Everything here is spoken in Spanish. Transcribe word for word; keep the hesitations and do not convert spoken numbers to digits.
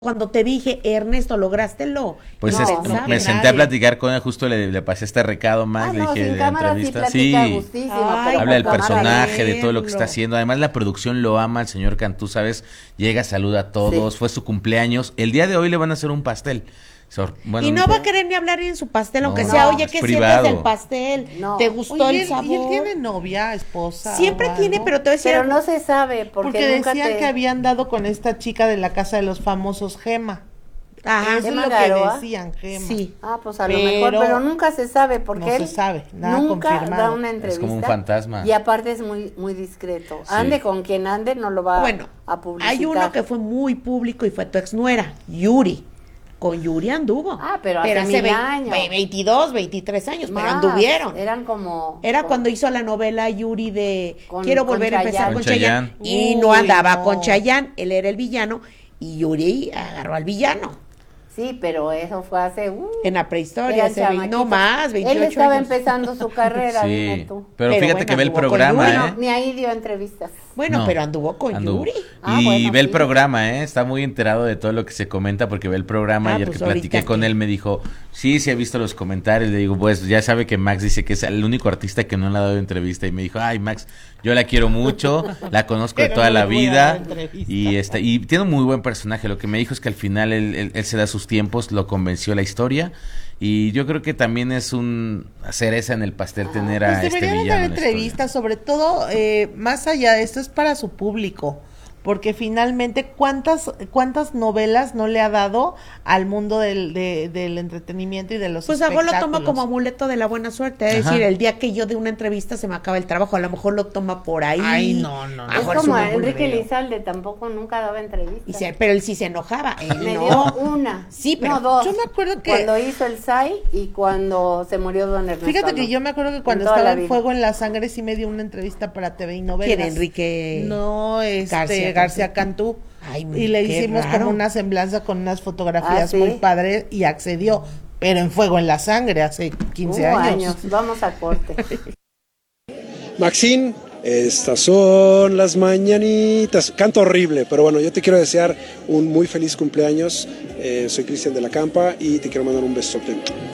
Cuando te dije, Ernesto, lograste lo. Pues no, es, sabe me senté nadie. a platicar con él, justo le, le pasé este recado, Max, Ah, le no, dije sin de cámara sí entrevista. platica Sí, gustísimo, Ay, pero habla del con cámara personaje, de todo lo que verlo. está haciendo. Además, la producción lo ama, el señor Cantú, ¿sabes? Llega, saluda a todos, Sí. fue su cumpleaños. El día de hoy le van a hacer un pastel. Sor- bueno, Y no va a querer ni hablar en su pastel, aunque No, sea, no, oye, es ¿qué privado. sientes del pastel? No. ¿Te gustó Oye, el ¿y él- sabor? ¿y él tiene novia, esposa? Siempre o tiene, algo? pero te voy a decir Pero algo. no se sabe, porque, Porque nunca decían te... que habían dado con esta chica de la casa de los famosos, Gema. Ajá. Eso es Gema lo que Garoa. decían, Gema. Sí. Ah, pues a lo Pero mejor, pero nunca se sabe, porque no él se sabe, nada nunca confirmado. da una Es entrevista. como un fantasma. Y aparte es muy muy discreto. Sí. Ande con quien ande, no lo va Bueno, a publicitar. hay uno que fue muy público y fue tu exnuera, Yuri. Con Yuri anduvo. Ah, pero hace mil vein- años. ve- veintidós, veintitrés años, Más, pero anduvieron. Eran como... Era como- cuando hizo la novela Yuri de Con- Quiero con volver a empezar Chayanne. con Con Chayanne. Chayanne. Y no Uy, andaba no. con Chayanne, él era el villano y Yuri agarró al villano. Sí, pero eso fue hace... Uh, En la prehistoria, eran hace veinte- no chamaquitos. más, veintiocho Él estaba años. empezando su carrera, dime Sí, tú. pero, Pero fíjate bueno, que ve el anduvo con programa, Yuri. ¿eh? Bueno, ni ahí dio entrevistas. Bueno, No, pero anduvo con anduvo. Yuri. Ah, y bueno, ve el sí. programa, ¿eh? Está muy enterado de todo lo que se comenta porque ve el programa. Ah, Ayer pues que platiqué ahorita con que- él me dijo, sí, sí he visto los comentarios. Le digo, pues ya sabe que Max dice que es el único artista que no le ha dado entrevista. Y me dijo, ay, Max, yo la quiero mucho, la conozco de Pero toda no la le voy a vida. dar entrevista. Y, este, y tiene un muy buen personaje. Lo que me dijo es que al final él, él- él se da sus tiempos, lo convenció la historia. Y yo creo que también es un cereza en el pastel tener a Pues este deberían villano dar en la historia. entrevistas, sobre todo, eh, más allá de esto, es para su público. Porque finalmente, ¿cuántas cuántas novelas no le ha dado al mundo del, de- del entretenimiento y de los Pues a vos lo toma espectáculos? como amuleto de la buena suerte. Es Ajá. decir, el día que yo dé una entrevista se me acaba el trabajo. A lo mejor lo toma por ahí. Ay, no, no, no. A lo Es mejor como es un Enrique aburrido. Lizalde, tampoco nunca daba entrevistas. Y se- pero él sí se enojaba. Él Me no. dio una. Sí, pero no, dos. yo me acuerdo que- Cuando hizo el S A I y cuando se murió Don Ernesto. Fíjate que Alonso. yo me acuerdo que cuando En toda estaba la en vida. Fuego en la Sangre sí me dio una entrevista para T V y novelas. ¿Quién, Enrique? No, este García García, Cantú? Cantú. Ay, y le qué hicimos raro. como una semblanza con unas fotografías Ah, ¿sí? muy padres y accedió, pero en Fuego en la Sangre hace quince Hubo años. Vamos a corte. Maxine, estas son las mañanitas. Canto horrible, pero bueno, yo te quiero desear un muy feliz cumpleaños. Eh, soy Cristian de la Campa y te quiero mandar un besote.